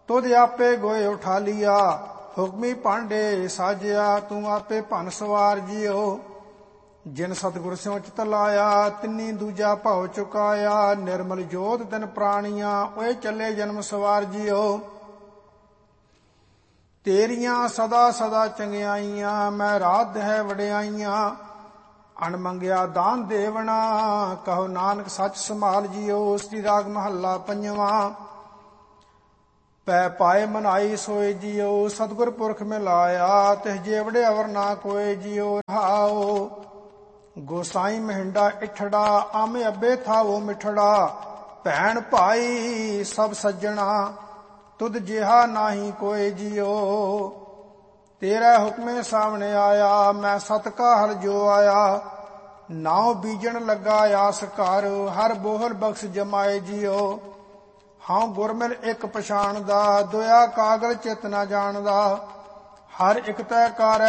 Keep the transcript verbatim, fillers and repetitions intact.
ਤੁਧ ਆਪੇ ਗੋਏ ਉਠਾ ਲਿਆ, ਹੁਕਮੀ ਭਾਂਡੇ ਸਾਜਿਆ, ਤੂੰ ਆਪੇ ਭਨ ਸਵਾਰ ਜੀਓ। ਜਿਨ ਸਤਿਗੁਰ ਸਿਉ ਚਿਤ ਲਾਇਆ, ਤਿੰਨੀ ਦੂਜਾ ਭਉ ਚੁਕਾਇਆ। ਨਿਰਮਲ ਜੋਤ ਤਿਨ ਪ੍ਰਾਣੀਆਂ, ਓਏ ਚੱਲੇ ਜਨਮ ਸਵਾਰ ਜੀਓ। ਤੇਰੀਆਂ ਸਦਾ ਸਦਾ ਚੰਗਿਆਈਆਂ, ਮੈਂ ਰਾਧ ਹੈ ਵਡਿਆਈਆਂ। ਅਣ ਮੰਗਿਆ ਦਾਨ ਦੇਵਣਾ, ਕਹੋ ਨਾਨਕ ਸੱਚ ਸੰਭਾਲ ਜੀਓ। ਸ੍ਰੀ ਰਾਗ ਮਹੱਲਾ ਪੰਜਵਾਂ। ਪੈ ਪਾਏ ਮਨਾਈ ਸੋਏ ਜੀਓ, ਸਤਿਗੁਰ ਪੁਰਖ ਮਿਲਾਇਆ। ਤਿਸ ਜੇਵੜੇ ਅਵਰ ਨਾ ਕੋਏ ਜੀਓ। ਰਹਾਓ ਗੋਸਾਈ ਮਹਿੰਡਾ ਇਠੜਾ, ਆਮੇ ਅੱਬੇ ਥਾਵੋ ਮਿਠੜਾ। ਭੈਣ ਭਾਈ ਸਭ ਸੱਜਣਾ, ਤੁਧ ਜਿਹਾ ਨਾਹੀ ਕੋਏ ਜੀਓ। ਤੇਰਾ ਹੁਕਮੇ ਸਾਹਮਣੇ ਆਇਆ, ਮੈਂ ਸਤ ਕਾ ਹਲ ਜੋ ਆਇਆ। ਨਾਉ ਬੀਜਣ ਲੱਗਾ ਆਸ ਕਰ, ਹਰ ਬੋਹਰ ਬਖਸ਼ ਜਮਾਏ ਜੀਓ। ਹਾਂ ਗੁਰਮਿਲ ਇੱਕ ਪਛਾਣਦਾ, ਦੁਆ ਕਾਗਲ ਚਿਤ ਨਾ ਜਾਣਦਾ। ਹਰ ਇੱਕ ਤੈ ਕਾਰੈ